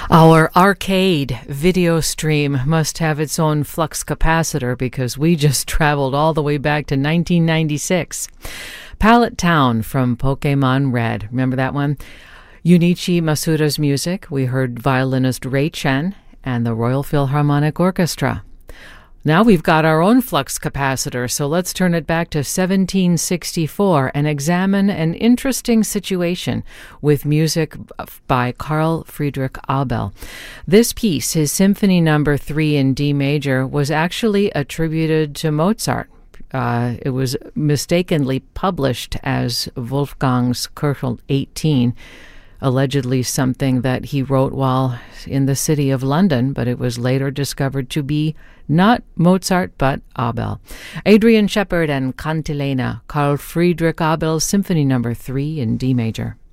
Our arcade video stream must have its own flux capacitor because we just traveled all the way back to 1996. Pallet Town from Pokemon Red. Remember that one? Junichi Masuda's music. We heard violinist Ray Chen and the Royal Philharmonic Orchestra. Now we've got our own flux capacitor, so let's turn it back to 1764 and examine an interesting situation with music by Carl Friedrich Abel. This piece, his Symphony No. 3 in D major, was actually attributed to Mozart. It was mistakenly published as Wolfgang's Köchel 18, allegedly something that he wrote while in the city of London, but it was later discovered to be not Mozart, but Abel. Adrian Shepard and Cantilena, Carl Friedrich Abel's Symphony No. 3 in D major.